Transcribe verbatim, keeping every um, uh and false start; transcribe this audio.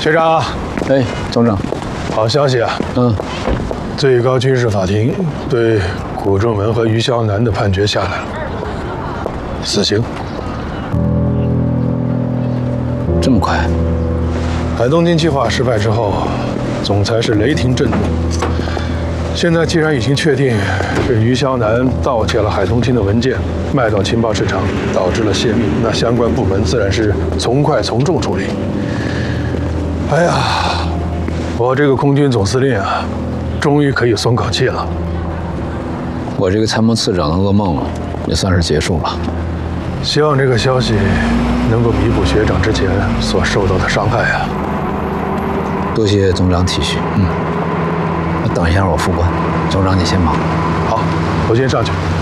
学长， 哎，总长， 好消息啊！ 嗯， 最高军事法庭对古仲文和于肖南的判决下来了，死刑。 这么快？ 海东金计划失败之后，总裁是雷霆震怒。现在既然已经确定是于肖南盗窃了海东金的文件，卖到情报市场，导致了泄密，那相关部门自然是从快从重处理。哎呀，我这个空军总司令啊，终于可以松口气了。 我这个参谋次长的噩梦也算是结束了。 希望这个消息能够弥补学长之前所受到的伤害啊！ 多谢总长体恤。嗯，那等一下我副官，总长你先忙。 好，我先上去。